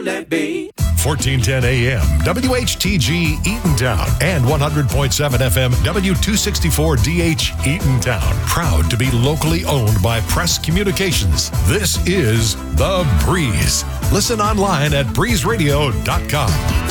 let be. 1410 AM, WHTG Eatontown, and 100.7 FM, W264DH Eatontown. Proud to be locally owned by Press Communications. This is The Breeze. Listen online at breezeradio.com.